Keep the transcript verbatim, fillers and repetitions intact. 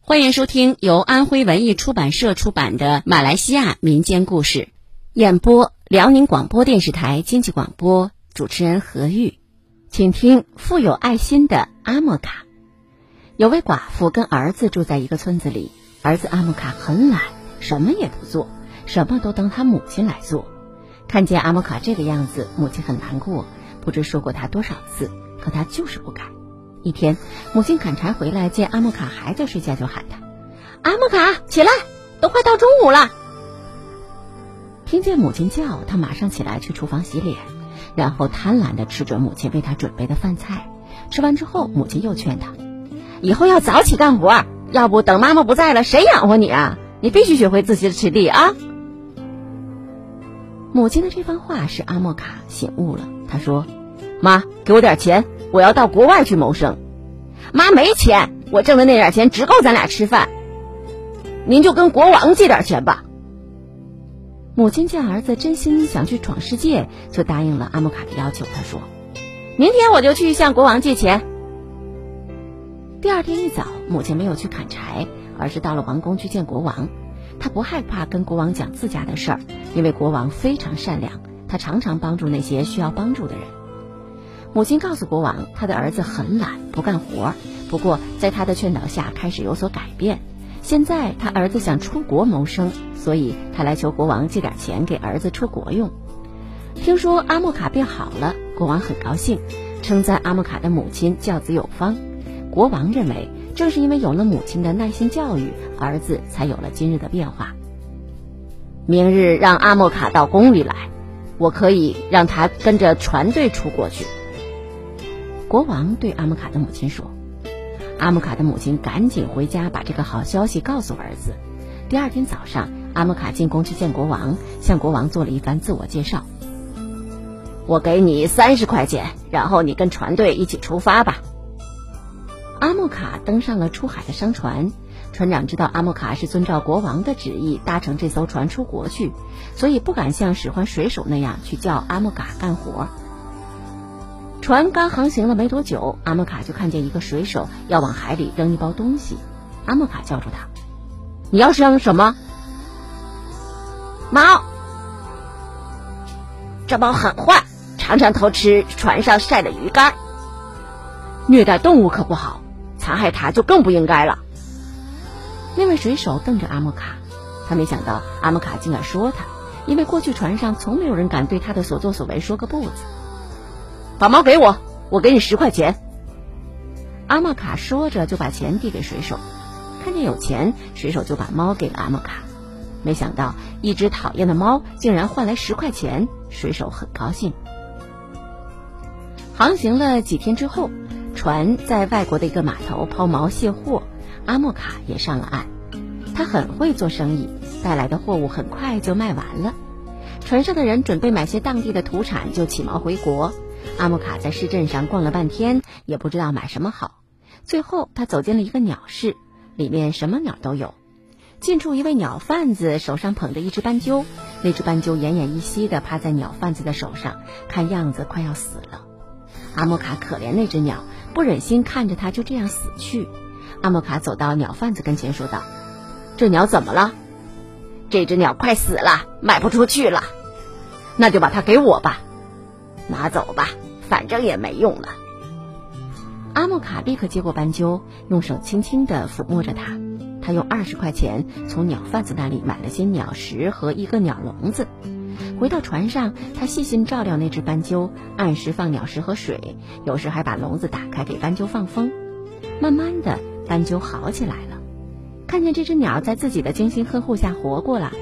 欢迎收听由安徽文艺出版社出版的马来西亚民间故事，演播辽宁广播电视台经济广播，主持人何玉。请听富有爱心的阿莫卡。有位寡妇跟儿子住在一个村子里，儿子阿莫卡很懒，什么也不做，什么都等他母亲来做。看见阿莫卡这个样子，母亲很难过，不知说过他多少次，可他就是不改。一天，母亲砍柴回来，见阿莫卡还在睡觉，就喊他：阿莫卡，起来，都快到中午了。听见母亲叫，他马上起来去厨房洗脸，然后贪婪地吃着母亲为他准备的饭菜。吃完之后，母亲又劝他，以后要早起干活，要不等妈妈不在了，谁养活你啊？你必须学会自食其力啊。母亲的这番话使阿莫卡醒悟了，他说：妈，给我点钱，我要到国外去谋生。妈，没钱，我挣的那点钱只够咱俩吃饭，您就跟国王借点钱吧。母亲见儿子真心想去闯世界，就答应了阿莫卡的要求。他说：明天我就去向国王借钱。第二天一早，母亲没有去砍柴，而是到了王宫去见国王。她不害怕跟国王讲自家的事儿，因为国王非常善良，他常常帮助那些需要帮助的人。母亲告诉国王，他的儿子很懒，不干活，不过在他的劝导下开始有所改变。现在他儿子想出国谋生，所以他来求国王借点钱给儿子出国用。听说阿莫卡变好了，国王很高兴，称赞阿莫卡的母亲教子有方。国王认为，正是因为有了母亲的耐心教育，儿子才有了今日的变化。明日让阿莫卡到宫里来，我可以让他跟着船队出国去。国王对阿莫卡的母亲说。阿莫卡的母亲赶紧回家把这个好消息告诉儿子。第二天早上，阿莫卡进宫去见国王，向国王做了一番自我介绍。我给你三十块钱，然后你跟船队一起出发吧。阿莫卡登上了出海的商船，船长知道阿莫卡是遵照国王的旨意搭乘这艘船出国去，所以不敢像使唤水手那样去叫阿莫卡干活。船刚航行了没多久，阿莫卡就看见一个水手要往海里扔一包东西。阿莫卡叫住他：你要扔什么？猫，这猫很坏，常常偷吃船上晒的鱼干，虐待动物可不好，残害它就更不应该了。那位水手瞪着阿莫卡，他没想到阿莫卡竟敢说他，因为过去船上从没有人敢对他的所作所为说个不字。把猫给我，我给你十块钱。阿莫卡说着就把钱递给水手，看见有钱，水手就把猫给了阿莫卡。没想到一只讨厌的猫竟然换来十块钱，水手很高兴。航行了几天之后，船在外国的一个码头抛锚卸货，阿莫卡也上了岸。他很会做生意，带来的货物很快就卖完了。船上的人准备买些当地的土产，就起锚回国。阿莫卡在市镇上逛了半天，也不知道买什么好。最后他走进了一个鸟市，里面什么鸟都有。近处一位鸟贩子手上捧着一只斑鸠，那只斑鸠奄奄一息地趴在鸟贩子的手上，看样子快要死了。阿莫卡可怜那只鸟，不忍心看着它就这样死去。阿莫卡走到鸟贩子跟前说道：这鸟怎么了？这只鸟快死了，卖不出去了。那就把它给我吧。拿走吧，反正也没用了。阿莫卡立刻接过斑鸠，用手轻轻地抚摸着它。他用二十块钱从鸟贩子那里买了些鸟食和一个鸟笼子。回到船上，他细心照料那只斑鸠，按时放鸟食和水，有时还把笼子打开给斑鸠放风。慢慢的，斑鸠好起来了。看见这只鸟在自己的精心呵护下活过了，